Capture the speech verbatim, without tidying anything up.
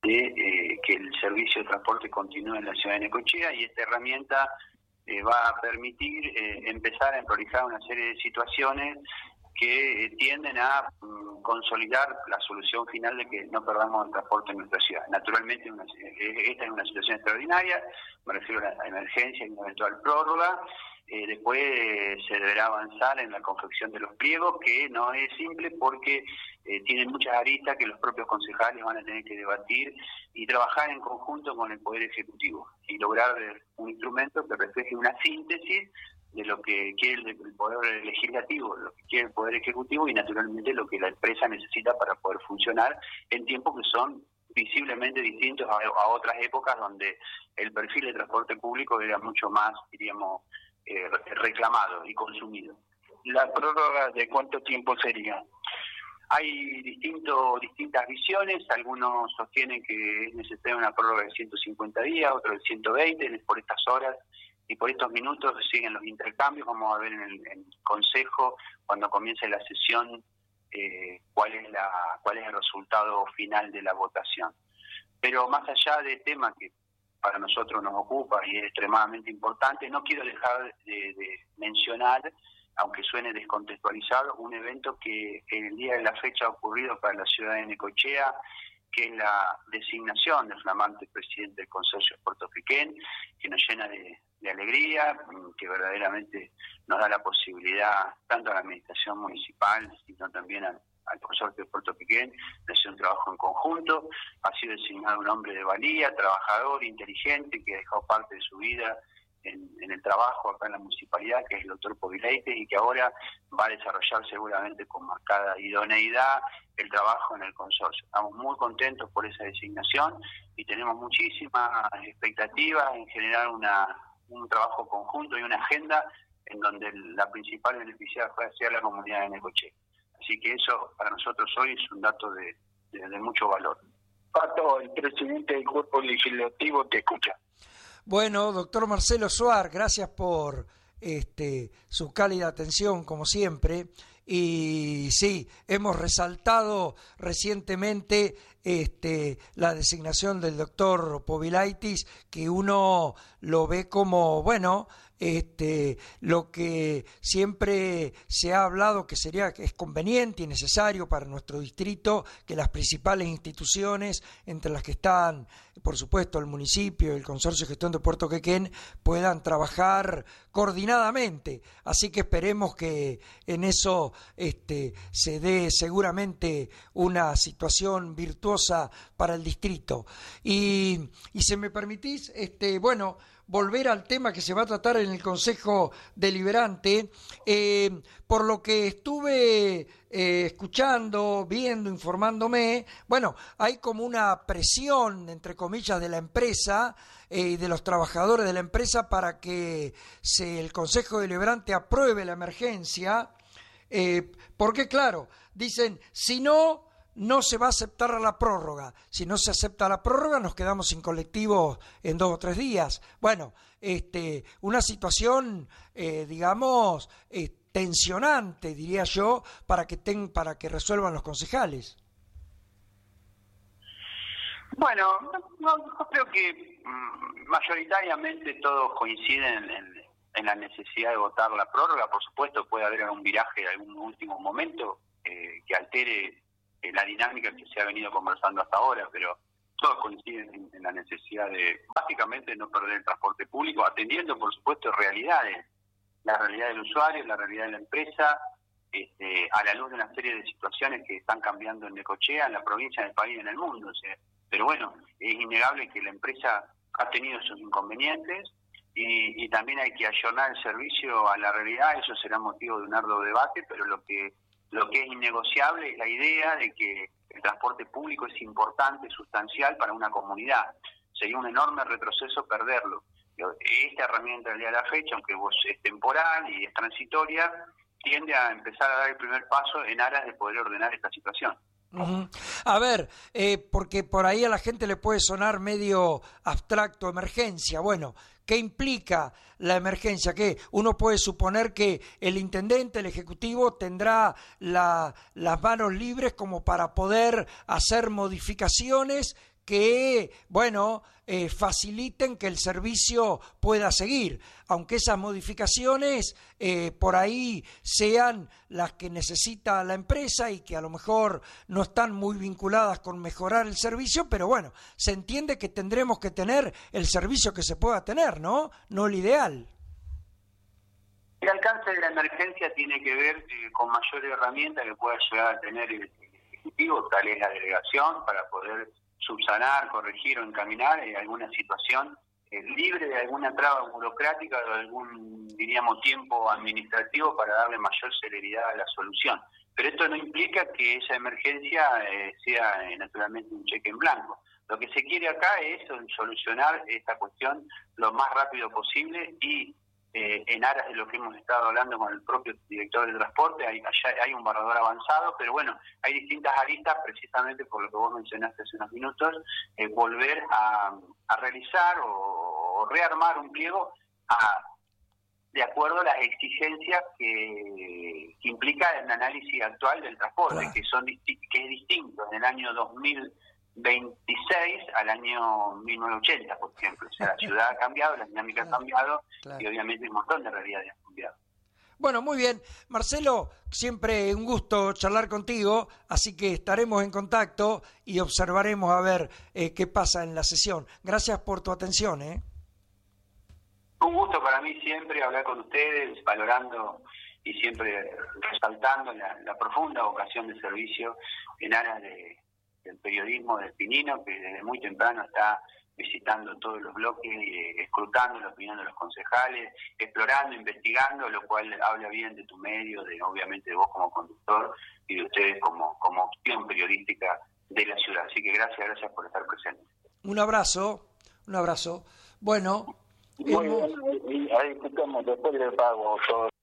de eh, que el servicio de transporte continúe en la ciudad de Necochea, y esta herramienta eh, va a permitir eh, empezar a priorizar una serie de situaciones que eh, tienden a mm, consolidar la solución final de que no perdamos el transporte en nuestra ciudad. Naturalmente, una, esta es una situación extraordinaria, me refiero a la emergencia y una eventual prórroga. Eh, después eh, se deberá avanzar en la confección de los pliegos, que no es simple porque eh, tienen muchas aristas que los propios concejales van a tener que debatir y trabajar en conjunto con el Poder Ejecutivo y lograr eh, un instrumento que refleje una síntesis de lo que quiere el, el Poder Legislativo, lo que quiere el Poder Ejecutivo y naturalmente lo que la empresa necesita para poder funcionar en tiempos que son visiblemente distintos a, a otras épocas donde el perfil de transporte público era mucho más, diríamos, Eh, reclamado y consumido. ¿La prórroga de cuánto tiempo sería? Hay distinto, distintas visiones, algunos sostienen que es necesaria una prórroga de ciento cincuenta días, otros de ciento veinte, por estas horas y por estos minutos siguen los intercambios. Vamos a ver en el, en el Consejo, cuando comience la sesión, eh, cuál es la cuál es el resultado final de la votación. Pero más allá del tema que para nosotros nos ocupa y es extremadamente importante, no quiero dejar de, de mencionar, aunque suene descontextualizado, un evento que en el día de la fecha ha ocurrido para la ciudad de Necochea, que es la designación del flamante presidente del Consorcio de Puerto Quequén, que nos llena de, de alegría, que verdaderamente nos da la posibilidad, tanto a la administración municipal, sino también a al Consorcio de Puerto Quequén, de hacer un trabajo en conjunto. Ha sido designado un hombre de valía, trabajador, inteligente, que ha dejado parte de su vida en, en el trabajo acá en la municipalidad, que es el doctor Povileites, y que ahora va a desarrollar seguramente con marcada idoneidad el trabajo en el consorcio. Estamos muy contentos por esa designación y tenemos muchísimas expectativas en generar una, un trabajo conjunto y una agenda en donde la principal beneficiada pueda ser la comunidad de Necochea. Así que eso para nosotros hoy es un dato de, de, de mucho valor. Pato, el presidente del Cuerpo Legislativo te escucha. Bueno, doctor Marcelo Soar, gracias por este, su cálida atención, como siempre. Y sí, hemos resaltado recientemente este, la designación del doctor Povilaitis, que uno lo ve como, bueno, este, lo que siempre se ha hablado que sería que es conveniente y necesario para nuestro distrito que las principales instituciones, entre las que están, por supuesto, el municipio y el Consorcio de Gestión de Puerto Quequén, puedan trabajar coordinadamente. Así que esperemos que en eso este, se dé seguramente una situación virtuosa para el distrito. Y, y si me permitís, este, bueno, volver al tema que se va a tratar en el Consejo Deliberante, eh, por lo que estuve eh, escuchando, viendo, informándome, bueno, hay como una presión, entre comillas, de la empresa eh, y de los trabajadores de la empresa para que se, el Consejo Deliberante apruebe la emergencia, eh, porque claro, dicen, si no, no se va a aceptar la prórroga. Si no se acepta la prórroga, nos quedamos sin colectivos en dos o tres días. Bueno, este, una situación, eh, digamos, eh, tensionante, diría yo, para que ten, para que resuelvan los concejales. Bueno, no, no creo que mm, mayoritariamente todos coinciden en, en la necesidad de votar la prórroga. Por supuesto, puede haber algún viraje en algún último momento eh, que altere la dinámica que se ha venido conversando hasta ahora, pero todos coinciden en, en la necesidad de, básicamente, no perder el transporte público, atendiendo, por supuesto, realidades, la realidad del usuario, la realidad de la empresa, este, a la luz de una serie de situaciones que están cambiando en Necochea, en la provincia, en el país y en el mundo. O sea, pero bueno, es innegable que la empresa ha tenido sus inconvenientes y, y también hay que ayornar el servicio a la realidad. Eso será motivo de un arduo debate, pero lo que Lo que es innegociable es la idea de que el transporte público es importante, sustancial para una comunidad. Sería un enorme retroceso perderlo. Esta herramienta del día de la fecha, aunque es temporal y es transitoria, tiende a empezar a dar el primer paso en aras de poder ordenar esta situación. Uh-huh. A ver, eh, porque por ahí a la gente le puede sonar medio abstracto emergencia. Bueno, ¿qué implica la emergencia? Que uno puede suponer que el intendente, el ejecutivo, tendrá la, las manos libres como para poder hacer modificaciones que, bueno, eh, faciliten que el servicio pueda seguir, aunque esas modificaciones eh, por ahí sean las que necesita la empresa y que a lo mejor no están muy vinculadas con mejorar el servicio, pero bueno, se entiende que tendremos que tener el servicio que se pueda tener, ¿no? No el ideal. El alcance de la emergencia tiene que ver eh, con mayor herramienta que pueda llegar a tener el Ejecutivo, tal es la delegación, para poder subsanar, corregir o encaminar eh, alguna situación eh, libre de alguna traba burocrática o de algún, diríamos, tiempo administrativo para darle mayor celeridad a la solución. Pero esto no implica que esa emergencia eh, sea eh, naturalmente un cheque en blanco. Lo que se quiere acá es solucionar esta cuestión lo más rápido posible y Eh, en aras de lo que hemos estado hablando con el propio director de transporte, hay, allá hay un borrador avanzado, pero bueno, hay distintas aristas precisamente por lo que vos mencionaste hace unos minutos, eh, volver a, a realizar o, o rearmar un pliego a, de acuerdo a las exigencias que, que implica el análisis actual del transporte, claro. que son que es distinto en el año dos mil veintiséis al año mil novecientos ochenta, por ejemplo. O sea, la ciudad ha cambiado, la dinámica claro, ha cambiado claro. y obviamente un montón de realidades han cambiado. Bueno, muy bien. Marcelo, siempre un gusto charlar contigo, así que estaremos en contacto y observaremos a ver eh, qué pasa en la sesión. Gracias por tu atención. ¿eh? Un gusto para mí siempre hablar con ustedes, valorando y siempre resaltando la, la profunda vocación de servicio en aras de el periodismo de Pinino, que desde muy temprano está visitando todos los bloques, eh, escrutando la opinión de los concejales, explorando, investigando, lo cual habla bien de tu medio, de obviamente de vos como conductor y de ustedes como, como opción periodística de la ciudad. Así que gracias, gracias por estar presentes. Un abrazo, un abrazo. Bueno, Muy hemos... bien, ahí escuchamos después del pago todo.